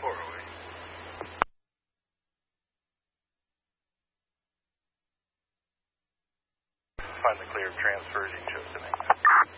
408. Find the clear transfers you chose to make.